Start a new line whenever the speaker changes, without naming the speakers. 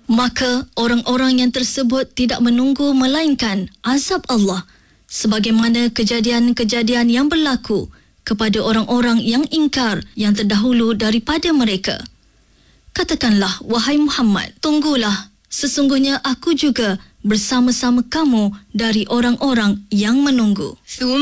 maka orang-orang yang tersebut tidak menunggu melainkan azab Allah, sebagaimana kejadian-kejadian yang berlaku kepada orang-orang yang ingkar yang terdahulu daripada mereka. Katakanlah, wahai Muhammad, tunggulah, sesungguhnya aku juga bersama-sama kamu dari orang-orang yang menunggu.